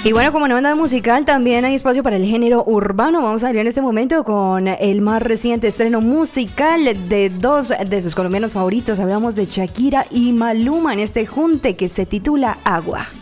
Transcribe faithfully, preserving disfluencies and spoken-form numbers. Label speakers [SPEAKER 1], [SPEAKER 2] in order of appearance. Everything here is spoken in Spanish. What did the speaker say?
[SPEAKER 1] Y bueno, como banda musical también hay espacio para el género urbano. Vamos a ir en este momento con el más reciente estreno musical de dos de sus colombianos favoritos. Hablamos de Shakira y Maluma en este junte que se titula Agua.